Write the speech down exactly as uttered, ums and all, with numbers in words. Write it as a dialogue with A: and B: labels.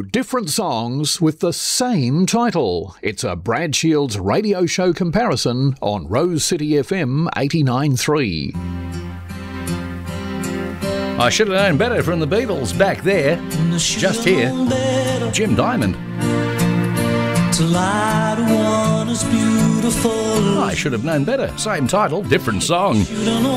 A: different songs with the same title. It's a Brad Shields radio show comparison on Rose City F M eighty-nine point three.
B: I should have known better from the Beatles back there. Just here, Jim Diamond. I should have known better. Same title, different song.